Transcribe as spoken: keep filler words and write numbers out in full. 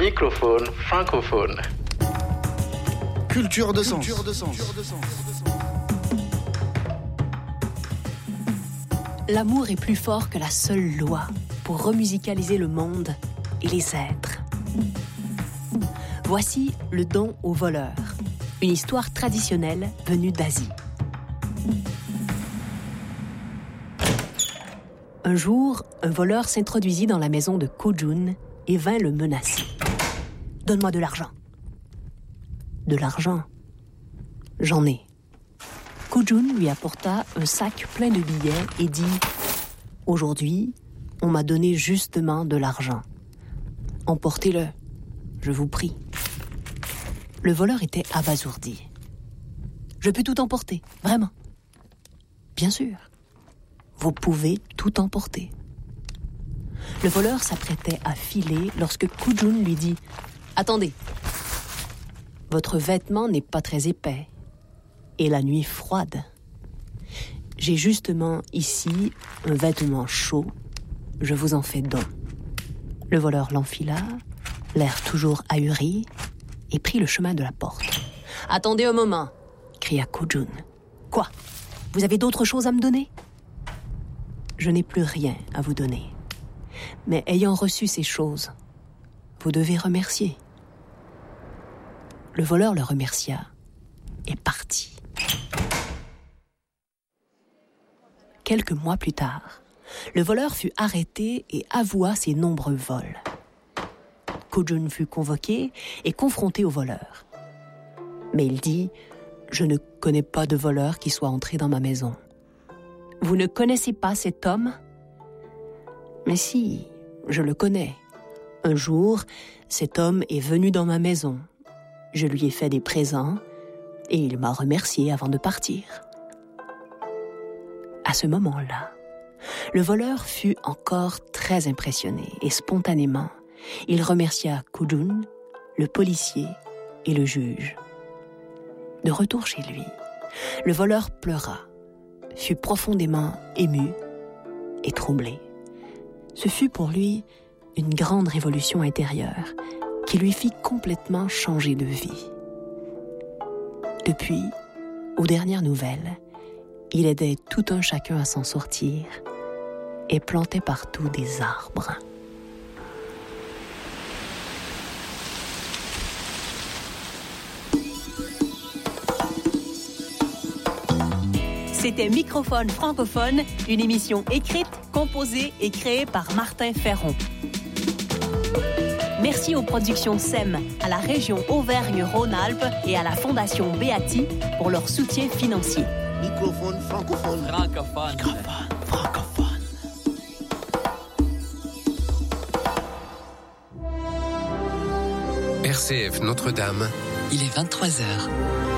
Microphone francophone. Culture de sens. Culture de sens. L'amour est plus fort que la seule loi pour remusicaliser le monde et les êtres. Voici le don au voleur, une histoire traditionnelle venue d'Asie. Un jour, un voleur s'introduisit dans la maison de Ko-jun et vint le menacer. « Donne-moi de l'argent. » « De l'argent. J'en ai. » Ko-jun lui apporta un sac plein de billets et dit « Aujourd'hui, on m'a donné justement de l'argent. Emportez-le, je vous prie. » Le voleur était abasourdi. « Je peux tout emporter, vraiment. »« Bien sûr. Vous pouvez tout emporter. » Le voleur s'apprêtait à filer lorsque Ko-jun lui dit « Attendez. Votre vêtement n'est pas très épais. Et la nuit froide. J'ai justement ici un vêtement chaud. Je vous en fais don. » Le voleur l'enfila, l'air toujours ahuri, et prit le chemin de la porte. « Attendez un moment !» cria Ko-jun. « Quoi ? Vous avez d'autres choses à me donner ? » ?»« Je n'ai plus rien à vous donner. Mais ayant reçu ces choses, vous devez remercier. » Le voleur le remercia et partit. Quelques mois plus tard, le voleur fut arrêté et avoua ses nombreux vols. Ko-jun fut convoqué et confronté au voleur. Mais il dit « Je ne connais pas de voleur qui soit entré dans ma maison. »« Vous ne connaissez pas cet homme ? » ?»« Mais si, je le connais. Un jour, cet homme est venu dans ma maison. Je lui ai fait des présents et il m'a remercié avant de partir. » À ce moment-là, le voleur fut encore très impressionné et spontanément, il remercia Ko-jun, le policier et le juge. De retour chez lui, le voleur pleura, fut profondément ému et troublé. Ce fut pour lui une grande révolution intérieure qui lui fit complètement changer de vie. Depuis, aux dernières nouvelles, il aidait tout un chacun à s'en sortir et plantait partout des arbres. C'était Microphone francophone, une émission écrite, composée et créée par Martin Ferron. Merci aux productions S E M, à la région Auvergne-Rhône-Alpes et à la Fondation Beati pour leur soutien financier. Microphone francophone. Francophone. Microphone francophone. R C F Notre-Dame. Il est vingt-trois heures.